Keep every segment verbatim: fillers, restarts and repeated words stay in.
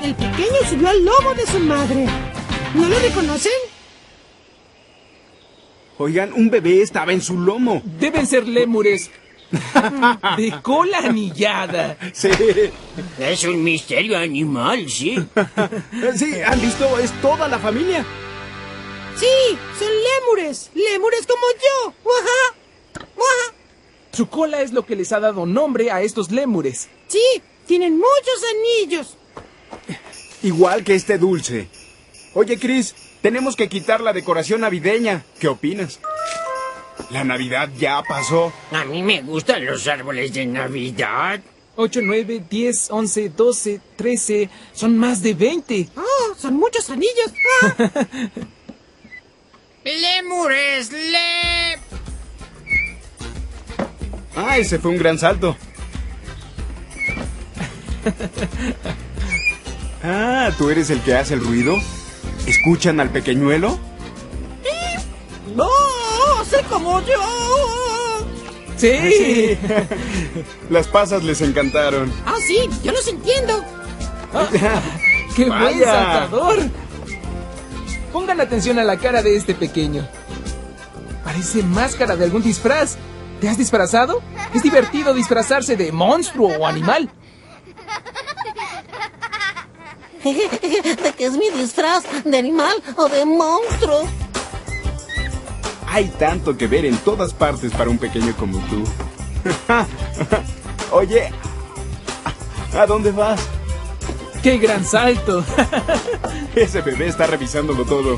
El pequeño subió al lomo de su madre. ¿No lo reconocen? Oigan, un bebé estaba en su lomo. Deben ser lémures. De cola anillada. Sí. Es un misterio animal, ¿sí? Sí, ¿han visto? Es toda la familia. Sí, son lémures. Lémures como yo. ¡Guaja! ¡Guaja! Su cola es lo que les ha dado nombre a estos lémures. Sí, tienen muchos anillos. Igual que este dulce. Oye, Chris, tenemos que quitar la decoración navideña. ¿Qué opinas? La Navidad ya pasó. A mí me gustan los árboles de Navidad. ocho, nueve, diez, once, doce, trece... Son más de veinte. Oh, son muchos anillos. Ah. ¡Lémures! ¡Le! Ah, ese fue un gran salto. Ah, ¿tú eres el que hace el ruido? ¿Escuchan al pequeñuelo? ¡No! ¡Sé como yo! ¡Sí! Sí. Las pasas les encantaron. Ah, sí, yo los entiendo. ¡Qué Vaya. buen saltador! Pongan atención a la cara de este pequeño. Parece máscara de algún disfraz. ¿Te has disfrazado? Es divertido disfrazarse de monstruo o animal. ¿De qué es mi disfraz? ¿De animal o de monstruo? Hay tanto que ver en todas partes para un pequeño como tú. Oye, ¿a dónde vas? ¡Qué gran salto! Ese bebé está revisándolo todo.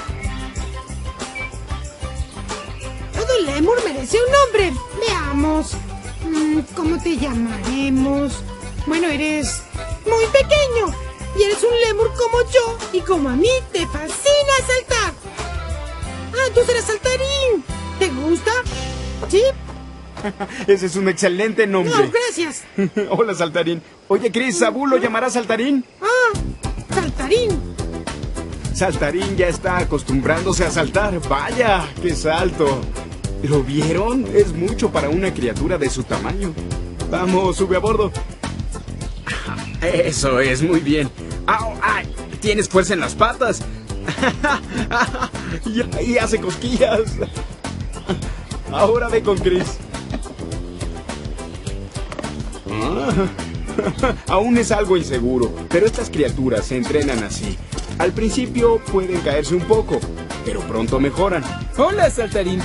Todo lémur merece un nombre. Veamos. Mm, ¿Cómo te llamaremos? Bueno, eres muy pequeño. Y eres un lémur como yo. Y como a mí te fascina saltar. Ah, tú serás Saltarín. ¿Te gusta? ¿Sí? Ese es un excelente nombre. No, gracias. Hola, Saltarín. Oye, Chris, ¿Sabú lo llamará Saltarín? Ah, Saltarín. Saltarín ya está acostumbrándose a saltar. ¡Vaya! ¡Qué salto! ¿Lo vieron? Es mucho para una criatura de su tamaño. Vamos, sube a bordo. Eso es, muy bien. ¡Au! ¡Ay! Tienes fuerza en las patas. y, y hace cosquillas. Ahora ve con Chris. Aún es algo inseguro, pero estas criaturas se entrenan así. Al principio pueden caerse un poco, pero pronto mejoran. ¡Hola, Saltarín!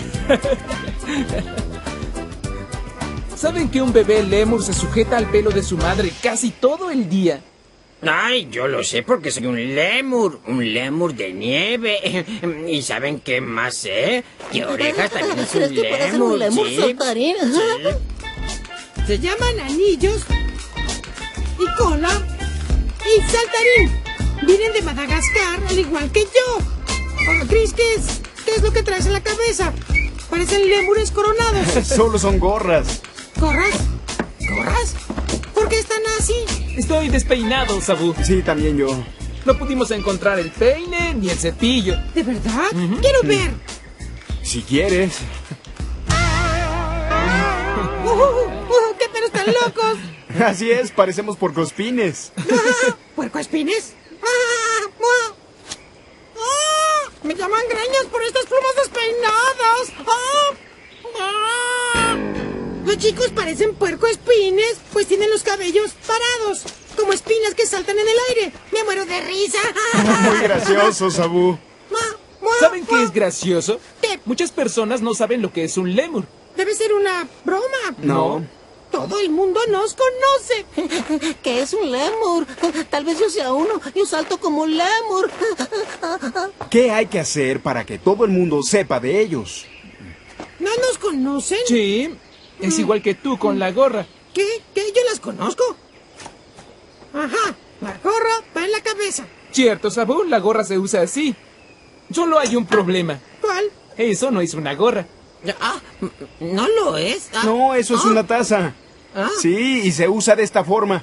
¿Saben que un bebé lémur se sujeta al pelo de su madre casi todo el día? Ay, yo lo sé porque soy un lémur, un lémur de nieve. ¿Y saben qué más sé? Que Orejas también es un ¿Crees que puede ser un lémur, lémur, ¿sí? Saltarín? Sí. Se llaman anillos y cola y saltarín. Vienen de Madagascar, al igual que yo. Oh, Chris, ¿qué es? ¿Qué es lo que traes en la cabeza? Parecen lémures coronados. Solo son gorras. ¿Gorras? ¿Gorras? ¿Por qué están así? Estoy despeinado, Sabú. Sí, también yo. No pudimos encontrar el peine ni el cepillo. ¿De verdad? Quiero ver. Si quieres. Uh, uh, uh, ¡Qué pelos tan locos! Así es, parecemos porcospines. Ah, ¿Puercoespines? Ah, ah, ah, ¡Me llaman greñas por estas plumas despeinadas! ¡Ah! ¡Ah! Los chicos parecen puercoespines, pues tienen los cabellos parados, como espinas que saltan en el aire. ¡Me muero de risa! Muy gracioso, Sabú. ¿Saben qué es gracioso? ¿Qué? Muchas personas no saben lo que es un lémur. Debe ser una broma. No. Todo el mundo nos conoce. ¿Qué es un lémur? Tal vez yo sea uno y un salto como un lémur. ¿Qué hay que hacer para que todo el mundo sepa de ellos? ¿No nos conocen? Sí, es igual que tú con la gorra. ¿Qué? ¿Qué? ¿Yo las conozco? Ajá, la gorra va en la cabeza. Cierto, Sabú, la gorra se usa así. Solo hay un problema. ¿Cuál? Eso no es una gorra. Ah, no lo es. Ah, No, eso es ah, una taza. ah. Sí, y se usa de esta forma.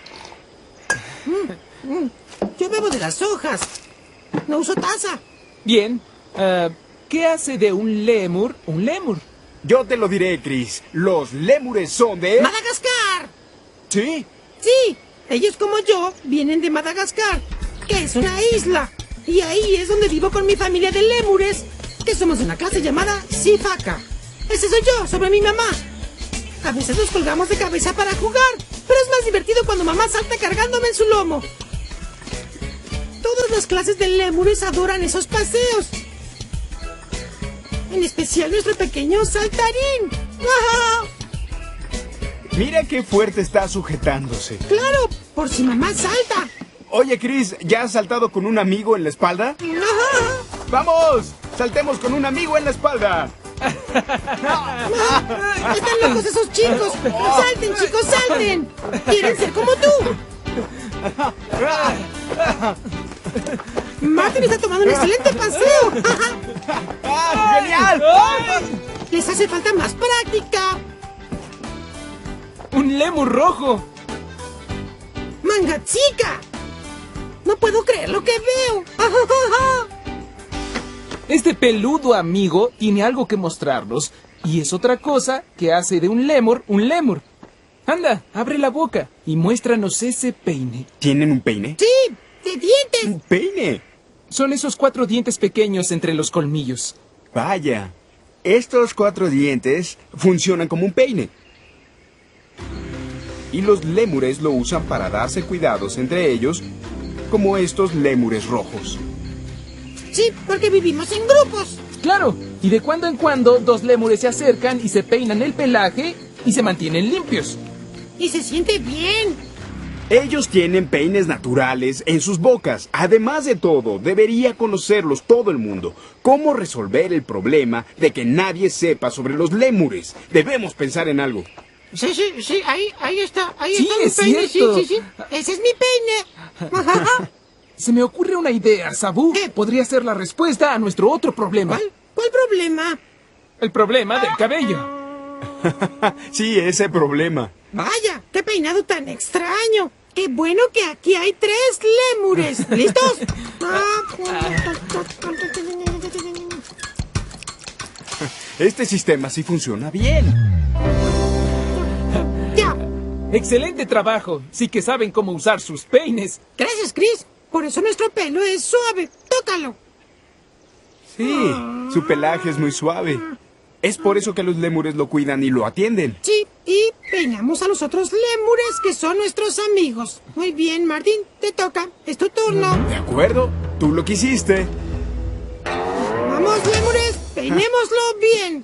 Yo bebo de las hojas. No uso taza. Bien, ah, ¿qué hace de un lémur un lémur? Yo te lo diré, Chris. Los lémures son de... ¡Madagascar! Sí. Sí, Ellos, como yo, vienen de Madagascar, que es una isla. Y ahí es donde vivo con mi familia de lémures, que somos de una clase llamada Sifaka. Ese soy yo, sobre mi mamá. A veces nos colgamos de cabeza para jugar, pero es más divertido cuando mamá salta cargándome en su lomo. Todas las clases de lémures adoran esos paseos. En especial nuestro pequeño saltarín. ¡Ajá! Mira qué fuerte está sujetándose. Claro, por si mamá salta. Oye, Chris, ¿ya has saltado con un amigo en la espalda? ¡Ajá! ¡Vamos! ¡Saltemos con un amigo en la espalda! Ah, ¡están locos esos chicos! ¡Salten, chicos, salten! ¡Quieren ser como tú! Martin está tomando un excelente paseo. ¡Ah, genial! Les hace falta más práctica. ¡Un lémur rojo! ¡Manga chica! No puedo creer lo que veo. Este peludo amigo tiene algo que mostrarnos, y es otra cosa que hace de un lémur un lémur. Anda, abre la boca y muéstranos ese peine. ¿Tienen un peine? Sí, de dientes. ¡Un peine! Son esos cuatro dientes pequeños entre los colmillos. Vaya, estos cuatro dientes funcionan como un peine. Y los lémures lo usan para darse cuidados entre ellos, como estos lémures rojos. Sí, porque vivimos en grupos. Claro, y de cuando en cuando dos lémures se acercan y se peinan el pelaje y se mantienen limpios. Y se siente bien. Ellos tienen peines naturales en sus bocas. Además de todo, debería conocerlos todo el mundo. ¿Cómo resolver el problema de que nadie sepa sobre los lémures? Debemos pensar en algo. Sí, sí, sí, ahí, ahí está, ahí Sí, está mi es peine, cierto. sí, sí, sí. Ese es mi peine. Se me ocurre una idea, Sabu. ¿Qué? Podría ser la respuesta a nuestro otro problema. ¿Cuál, cuál problema? El problema del cabello. Sí, ese problema. Vaya, qué peinado tan extraño. Qué bueno que aquí hay tres lémures. ¿Listos? Este sistema sí funciona bien. Ya. Excelente trabajo. Sí que saben cómo usar sus peines. Gracias, Chris. Por eso nuestro pelo es suave. Tócalo. Sí, su pelaje es muy suave. Es por eso que los lémures lo cuidan y lo atienden. Sí, y peinamos a los otros lémures que son nuestros amigos. Muy bien, Martín, te toca. Es tu turno. ¿De acuerdo? Tú lo quisiste. Vamos, lémures, peinémoslo bien.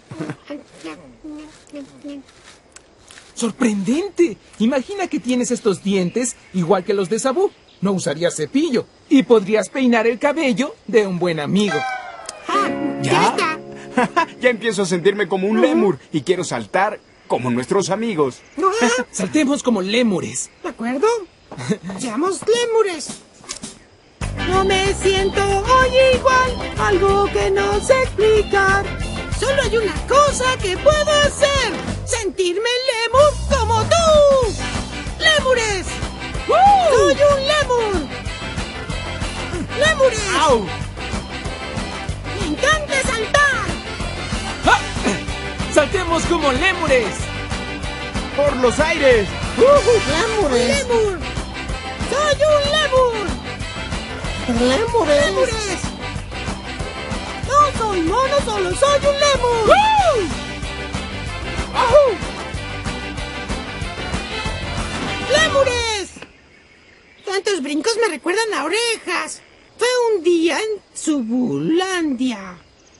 ¡Sorprendente! Imagina que tienes estos dientes igual que los de Sabu. No usarías cepillo y podrías peinar el cabello de un buen amigo. Ah, ¿Ya? ya está. Ya empiezo a sentirme como un lémur y quiero saltar como nuestros amigos. Ah, Saltemos como lémures. ¿de acuerdo? Seamos lémures. No me siento hoy igual, algo que no sé explicar. Solo hay una cosa que puedo hacer, sentirme lémur como tú. ¡Lémures! ¡Soy un lémur! ¡Lémures! ¡Au! ¡Me encanta saltar! ¡Ah! ¡Saltemos como lémures! ¡Por los aires! ¡Lémures! ¡Lémur! ¡Soy un lémur! ¡Lémures! ¡Lémures! No soy mono, solo soy un lémur. ¡Ajú! ¡Lémures! Tantos brincos me recuerdan a orejas. Fue un día en Subulandia.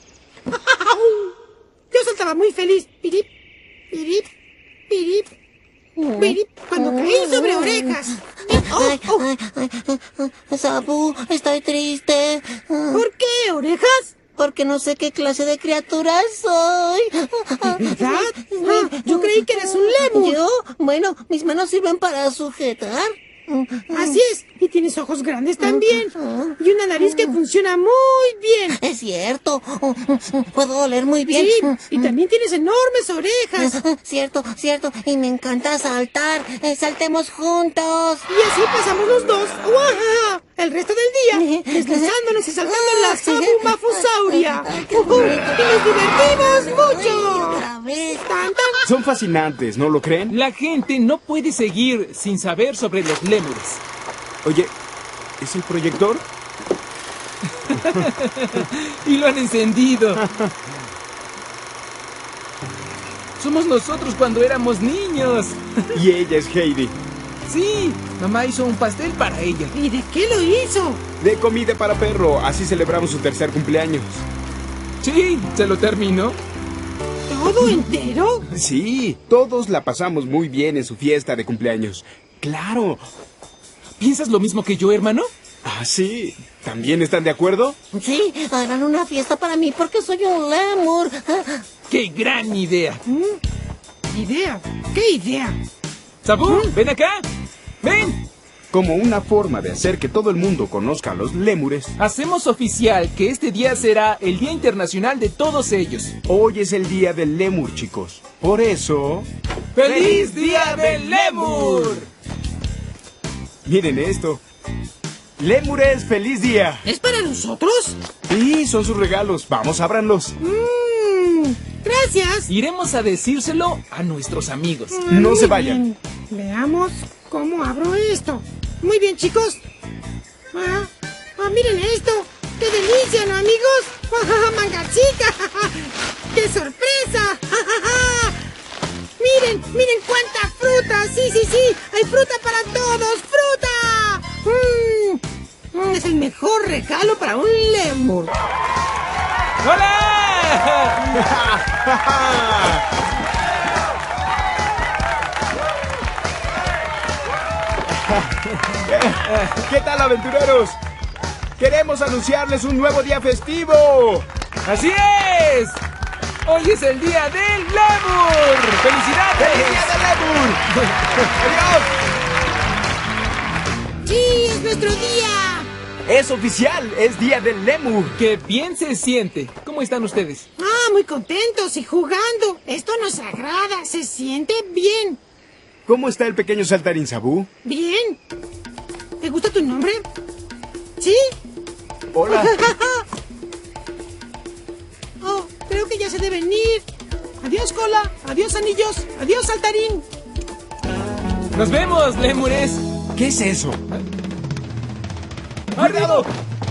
Yo saltaba muy feliz. Pirip, pirip, pirip, pirip, cuando caí sobre orejas. Oh, Ay, oh. ay, ay, ay, Sabu, estoy triste. ¿Por qué, orejas? Porque no sé qué clase de criatura soy. ¿Verdad? Ah, yo creí que eres un lémur. ¿Yo? Bueno, mis manos sirven para sujetar. Así es. Y tienes ojos grandes también. Y una nariz que funciona muy bien. Es cierto. Puedo oler muy bien. Sí, y también tienes enormes orejas. Cierto, cierto. Y me encanta saltar. Eh, Saltemos juntos. Y así pasamos los dos. ¡Uaja! el resto del día deslizándonos y saltando en la Sabumafusauria. Uh-huh, y nos divertimos mucho. Otra vez. Tan, tan. Son fascinantes, ¿no lo creen? La gente no puede seguir sin saber sobre los lémures. Oye, ¿es el proyector? Y lo han encendido. Somos nosotros cuando éramos niños. Y ella es Heidi. Sí, mamá hizo un pastel para ella. ¿Y de qué lo hizo? De comida para perro, así celebramos su tercer cumpleaños. Sí, se lo terminó. ¿Todo entero? Sí, todos la pasamos muy bien en su fiesta de cumpleaños. Claro. ¿Piensas lo mismo que yo, hermano? Ah, sí. ¿También están de acuerdo? Sí, hagan una fiesta para mí porque soy un lémur. ¡Qué gran idea! ¿Idea? ¿Qué idea? Sabú, ven acá. ¡Ven! Como una forma de hacer que todo el mundo conozca a los lémures, Hacemos oficial que este día será el Día Internacional de todos ellos. hoy es el día del lémur, chicos. Por eso... ¡Feliz Día del Lémur! Miren esto. Lémures, feliz día. ¿Es para nosotros? Sí, son sus regalos. Vamos, ábranlos. Mmm, gracias. Iremos a decírselo a nuestros amigos. No Muy se vayan. bien. Veamos cómo abro esto. Muy bien, chicos. Ah, ah, miren esto. ¡Qué delicia, ¿no, amigos? ¡Manga chica! ¡Qué sorpresa! Miren, miren cuánta fruta. Sí, sí, sí. Hay fruta para todos. ¡Fruta! Mm, mm, es el mejor regalo para un lémur. ¡Hola! ¿Qué tal, aventureros? Queremos anunciarles un nuevo día festivo. ¡Así es! ¡Hoy es el Día del Lémur! ¡Felicidades! ¡Feliz día del lémur! ¡Adiós! Sí, es nuestro día. Es oficial, es día del lémur. ¡Qué bien se siente! ¿Cómo están ustedes? Ah, muy contentos y jugando. Esto nos agrada, se siente bien. ¿Cómo está el pequeño saltarín, Sabú? Bien. ¿Te gusta tu nombre? ¿Sí? Hola. Oh, creo que ya se deben ir. Adiós, cola. Adiós, anillos. Adiós, saltarín. ¡Nos vemos, lémures! ¿Qué es eso? ¡Cuidado!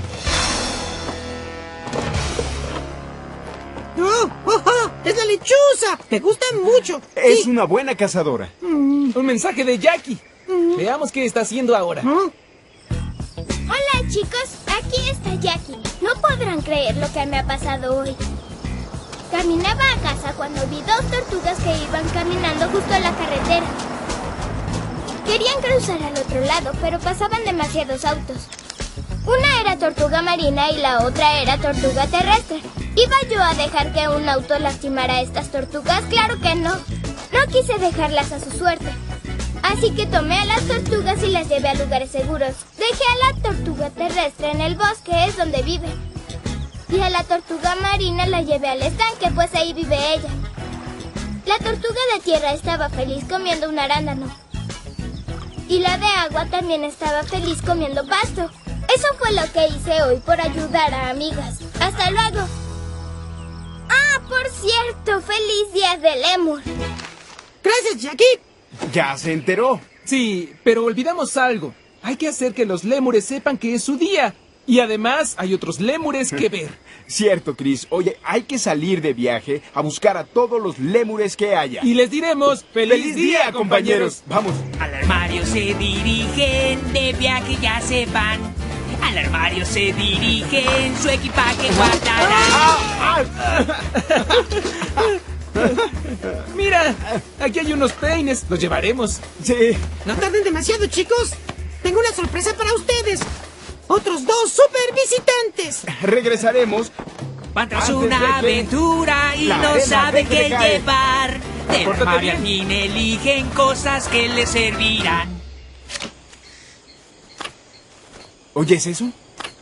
Oh, oh, oh, es la lechuza. Me gusta mucho. Es Sí. una buena cazadora. Un mensaje de Jackie. Veamos qué está haciendo ahora. Oh, Hola chicos, aquí está Jackie. No podrán creer lo que me ha pasado hoy. Caminaba a casa cuando vi dos tortugas que iban caminando justo a la carretera. Querían cruzar al otro lado, pero pasaban demasiados autos. Una era tortuga marina y la otra era tortuga terrestre. ¿Iba yo a dejar que un auto lastimara a estas tortugas? Claro que no. No quise dejarlas a su suerte. Así que tomé a las tortugas y las llevé a lugares seguros. Dejé a la tortuga terrestre en el bosque, es donde vive. Y a la tortuga marina la llevé al estanque, pues ahí vive ella. La tortuga de tierra estaba feliz comiendo un arándano. Y la de agua también estaba feliz comiendo pasto. Eso fue lo que hice hoy por ayudar a amigas. ¡Hasta luego! Ah, por cierto, feliz día del lémur. gracias, Jackie. Ya se enteró. Sí, pero olvidamos algo. Hay que hacer que los lémures sepan que es su día. Y además hay otros lémures que ver. Cierto, Chris. Oye, hay que salir de viaje a buscar a todos los lémures que haya. Y les diremos ¡Feliz, día, compañeros! Vamos. Al armario se dirigen, de viaje ya se van. Al armario se dirigen, su equipaje guardarán. ¡Mira! Aquí hay unos peines. Los llevaremos. Sí. No tarden demasiado, chicos. Tengo una sorpresa para ustedes. Otros dos super visitantes. Regresaremos. Van tras Antes una de que aventura y la no arena saben deje de qué caer. llevar. Del Pórtate armario al bien. fin eligen cosas que les servirán. ¿Oyes eso?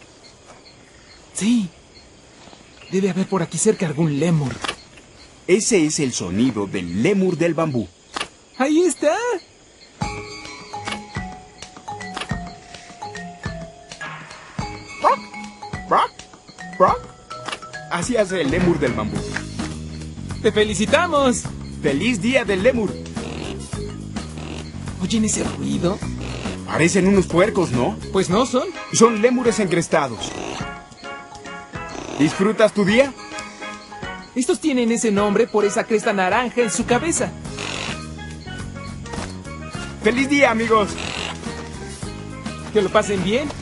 Sí. Debe haber por aquí cerca algún lémur. Ese es el sonido del lémur del bambú. ¡Ahí está! Brock, Brock. Así hace el lémur del bambú. ¡Te felicitamos! ¡Feliz día del lémur! ¿Oyen ese ruido? Parecen unos puercos, ¿no? Pues no son. Son lémures encrestados. ¿Disfrutas tu día? Estos tienen ese nombre por esa cresta naranja en su cabeza. ¡Feliz día, amigos! Que lo pasen bien.